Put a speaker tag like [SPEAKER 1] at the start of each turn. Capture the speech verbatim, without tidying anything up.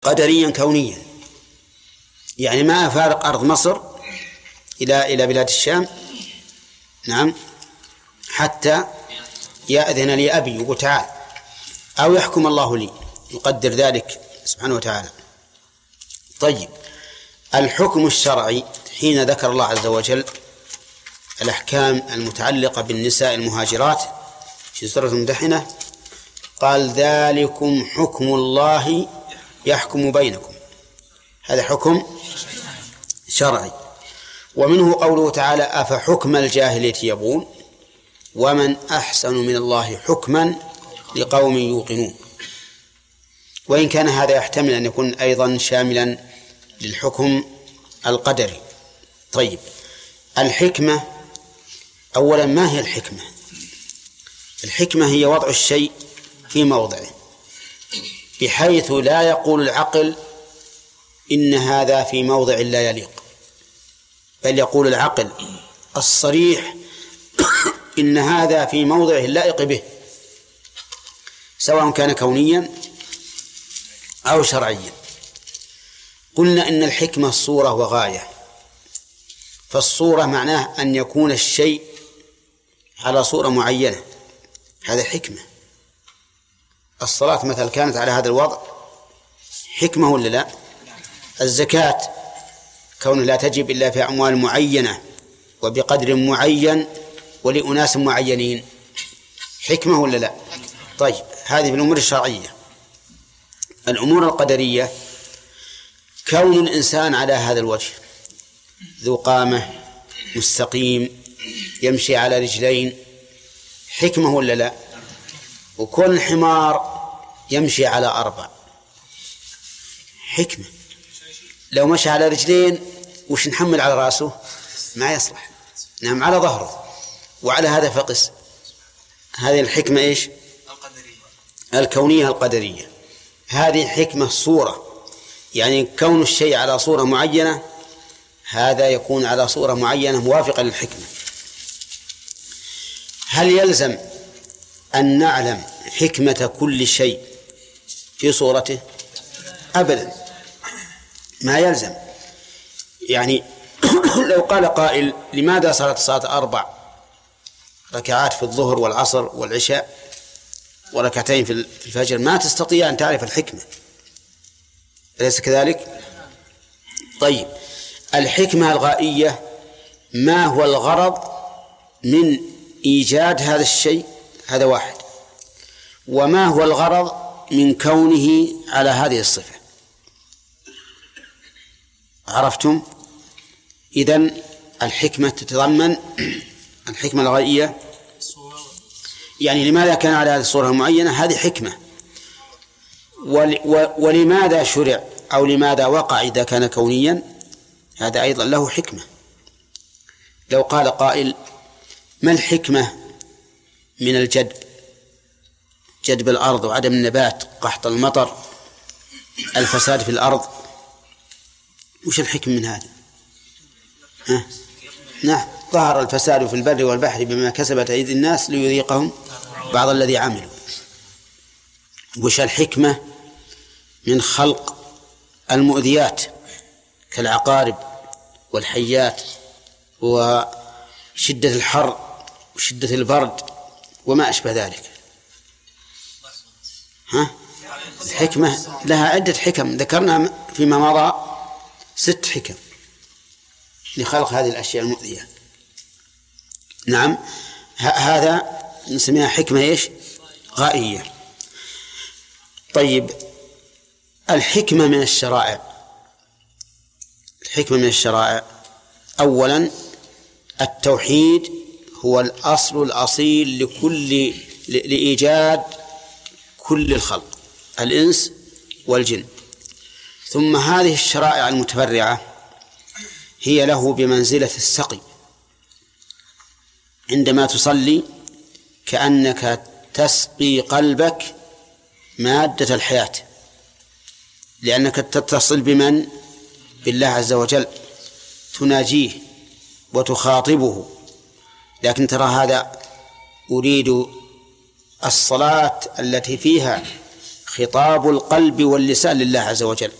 [SPEAKER 1] قدريا كونيا، يعني ما أفارق أرض مصر إلى إلى بلاد الشام، نعم، حتى يأذن لي أبي يقول تعال، أو يحكم الله لي، يقدر ذلك سبحانه وتعالى. طيب، الحكم الشرعي حين ذكر الله عز وجل الأحكام المتعلقة بالنساء المهاجرات في سورة الممتحنة قال ذلكم حكم الله يحكم بينكم، هذا حكم شرعي. ومنه قوله تعالى أفحكم الجاهلية يبغون ومن أحسن من الله حكما لقوم يوقنون، وإن كان هذا يحتمل أن يكون أيضا شاملا للحكم القدري. طيب، الحكمة أولا، ما هي الحكمة؟ الحكمة هي وضع الشيء في موضعه بحيث لا يقول العقل إن هذا في موضع لا يليق، بل يقول العقل الصريح إن هذا في موضعه اللائق به، سواء كان كونيا أو شرعيا. قلنا إن الحكمة صورة وغاية، فالصورة معناه أن يكون الشيء على صورة معينة، هذا حكمة. الصلاة مثلا كانت على هذا الوضع حكمة ولا لا؟ الزكاة كون لا تجب إلا في أموال معينة وبقدر معين ولأناس معينين، حكمة ولا لا؟ طيب، هذه في الأمور الشرعية. الأمور القدرية كون الإنسان على هذا الوجه ذو قامة مستقيم يمشي على رجلين، حكمة ولا لا؟ وكل حمار يمشي على أربع، حكمة. لو مشى على رجلين وش نحمل على رأسه؟ ما يصلح، نعم، على ظهره، وعلى هذا فقس. هذه الحكمة إيش؟ القدرية، الكونية القدرية. هذه حكمة صورة، يعني كون الشيء على صورة معينة هذا يكون على صورة معينة موافقة للحكمة. هل يلزم أن نعلم حكمة كل شيء في صورته؟ أبدا، ما يلزم. يعني لو قال قائل لماذا صارت الصلاة أربع ركعات في الظهر والعصر والعشاء وركعتين في الفجر، ما تستطيع أن تعرف الحكمة، أليس كذلك؟ طيب، الحكمة الغائية ما هو الغرض من إيجاد هذا الشيء؟ هذا واحد. وما هو الغرض من كونه على هذه الصفة؟ عرفتم؟ إذن الحكمة تتضمن الحكمة الغائية، يعني لماذا كان على هذه الصورة المعينة، هذه حكمة. ولماذا شرع أو لماذا وقع إذا كان كونيا، هذا أيضا له حكمة. لو قال قائل ما الحكمة من الجدب، جدب الأرض وعدم النبات، قحط المطر، الفساد في الأرض، وش الحكمة من هذا؟ ها؟ نعم، ظهر الفساد في البر والبحر بما كسبت أيدي الناس ليذيقهم بعض الذي عملوا. وش الحكمة من خلق المؤذيات كالعقارب والحيات وشدة الحر وشدة البرد وما أشبه ذلك؟ ها؟ الحكمة لها عدة حكم، ذكرنا فيما مضى ست حكم لخلق هذه الأشياء المؤذية. نعم، هذا نسميها حكمة إيش؟ غائية. طيب، الحكمة من الشرائع، الحكمة من الشرائع أولا التوحيد هو الأصل الأصيل لكل لإيجاد كل الخلق الإنس والجن. ثم هذه الشرائع المتفرعة هي له بمنزلة السقي، عندما تصلي كأنك تسقي قلبك مادة الحياة، لأنك تتصل بمن؟ بالله عز وجل، تناجيه وتخاطبه. لكن ترى هذا أريد الصلاة التي فيها خطاب القلب واللسان لله عز وجل.